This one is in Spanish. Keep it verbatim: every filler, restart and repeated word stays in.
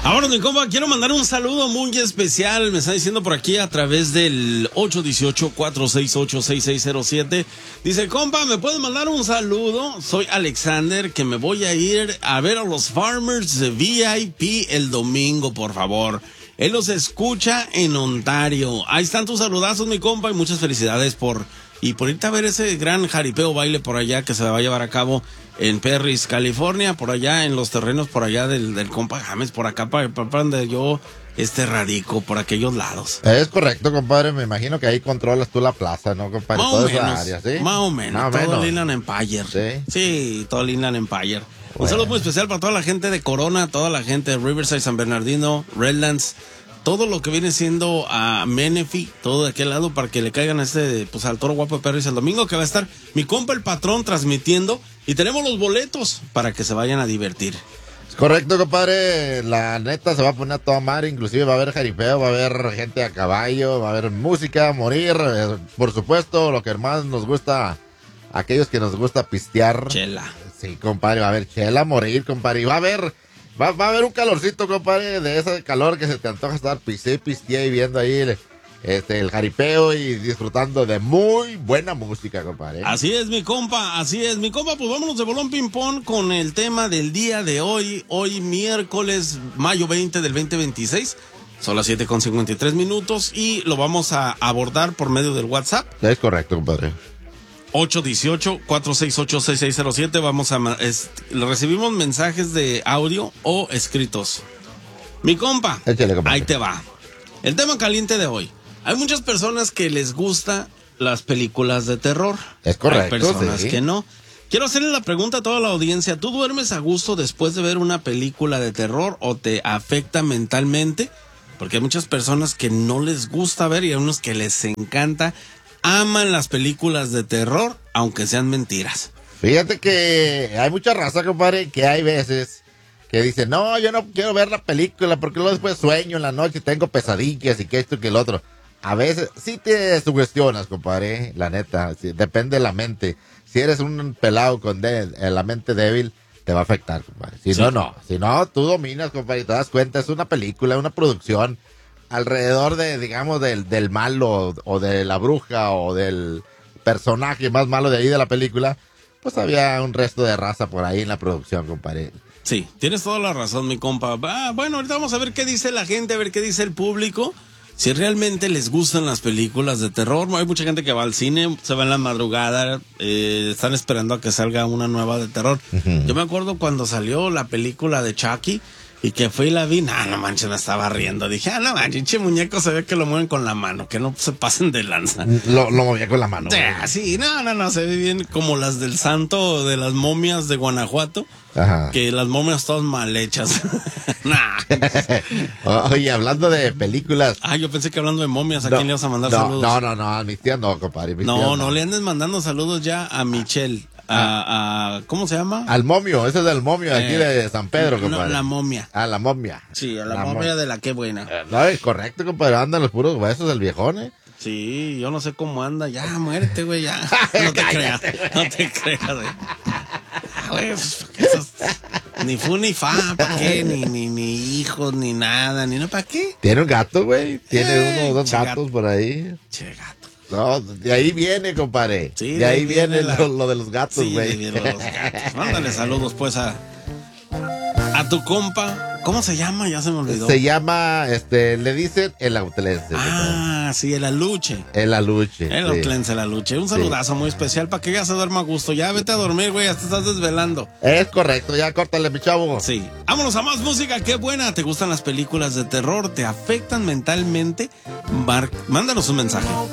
Ahora, mi compa, quiero mandar un saludo muy especial. Me está diciendo por aquí a través del ocho uno ocho, cuatro seis ocho, seis seis cero siete. Dice, compa, ¿me puedes mandar un saludo? Soy Alexander, que me voy a ir a ver a los Farmers V I P el domingo, por favor. Él los escucha en Ontario. Ahí están tus saludazos, mi compa, y muchas felicidades por... Y por irte a ver ese gran jaripeo baile por allá que se va a llevar a cabo en Perris, California, por allá en los terrenos por allá del, del compa James, por acá para, para donde yo este radico, por aquellos lados. Es correcto, compadre, me imagino que ahí controlas tú la plaza, ¿no, compadre? Más Toda o menos, esa área, ¿sí? Más o menos, Más o todo menos. el Inland Empire. ¿Sí? Sí, todo el Inland Empire. Un Bueno. saludo muy especial para toda la gente de Corona, toda la gente de Riverside, San Bernardino, Redlands, todo lo que viene siendo a Menifee, todo de aquel lado, para que le caigan a este, pues al Toro Guapo de Perris el domingo, que va a estar mi compa el patrón transmitiendo, y tenemos los boletos para que se vayan a divertir. Es correcto, compadre, la neta se va a poner a toda madre, inclusive va a haber jaripeo, va a haber gente a caballo, va a haber música, morir, eh, por supuesto, lo que más nos gusta, aquellos que nos gusta pistear. Chela. Sí, compadre, va a haber chela, morir, compadre, y va a haber... Va, va a haber un calorcito, compadre, de ese calor que se te antoja estar piste, piste y viendo ahí el, este, el jaripeo y disfrutando de muy buena música, compadre. Así es, mi compa, así es, mi compa, pues vámonos de bolón ping pong con el tema del día de hoy, hoy miércoles, mayo veinte del veinte veintiséis, son las siete con cincuenta y tres minutos y lo vamos a abordar por medio del WhatsApp. Es correcto, compadre. ocho uno ocho, cuatro seis ocho, seis seis cero siete. Vamos a... Es, recibimos mensajes de audio o escritos. Mi compa, Échale, compadre. ahí te va. El tema caliente de hoy. Hay muchas personas que les gusta las películas de terror. Es correcto, Hay personas sí. que no. Quiero hacerle la pregunta a toda la audiencia. ¿Tú duermes a gusto después de ver una película de terror o te afecta mentalmente? Porque hay muchas personas que no les gusta ver y hay unos que les encanta. Aman las películas de terror, aunque sean mentiras. Fíjate que hay mucha raza, compadre, que hay veces que dicen, no, yo no quiero ver la película porque luego después sueño en la noche, tengo pesadillas y que esto y que el otro. A veces sí te sugestionas, compadre, la neta, sí, depende de la mente. Si eres un pelado con de, la mente débil, te va a afectar, compadre. Si Sí. no, no. Si no, tú dominas, compadre, y te das cuenta, es una película, una producción alrededor de, digamos, del, del malo o de la bruja o del personaje más malo de ahí de la película, pues había un resto de raza por ahí en la producción, compadre. Sí, tienes toda la razón, mi compa. Ah, bueno, ahorita vamos a ver qué dice la gente, a ver qué dice el público. Si realmente les gustan las películas de terror. Hay mucha gente que va al cine, se va en la madrugada, eh, están esperando a que salga una nueva de terror. Uh-huh. Yo me acuerdo cuando salió la película de Chucky y que fui y la vi, nah, no manches, me estaba riendo. Dije, ah, no manches, che muñeco se ve que lo mueven con la mano, que no se pasen de lanza. Lo, lo movía con la mano. Ah, sí, no, no, no, se ve bien como las del santo de las momias de Guanajuato. Ajá. Que las momias todas mal hechas. Nah. Oye, hablando de películas. Ah, yo pensé que hablando de momias, ¿a no, quién le vas a mandar no, saludos? No, no, no, a mi tía no, compadre. Mi No, tía no le andes mandando saludos ya a Michelle. A, a ¿cómo se llama? Al momio, ese es del momio de aquí Eh, de San Pedro, no, compadre. la momia. Ah, la momia. Sí, a la, La momia mo- de la que buena. Eh, No, es correcto, compadre. Andan los puros huesos del viejón, ¿eh? Sí, yo no sé cómo anda. Ya, muérete, güey, ya. No te creas, no te creas, güey. Ah, güey, pues, esos- ni fu ni fa, ¿para qué? Ni, ni, ni hijos, ni nada, ni no, ¿para qué? Tiene un gato, güey. Tiene Eh, uno o dos che, gatos gato. por ahí. Che, gato. No, de ahí viene, compadre. Sí, de ahí viene, la- lo, lo de los gatos, Sí, güey. de los gatos. Mándale saludos, pues, a, a tu compa. ¿Cómo se llama? Ya se me olvidó. Se llama, este, le dicen el autlense. Ah, sí, el aluche. El aluche. El sí. autlense, el aluche. Un saludazo muy especial para que ya se duerma a gusto. Ya vete a dormir, güey, ya te estás desvelando. Es correcto, ya córtale, mi chavo. Sí. Vámonos a más música, qué buena. ¿Te gustan las películas de terror? ¿Te afectan mentalmente? Mar- Mándanos un mensaje.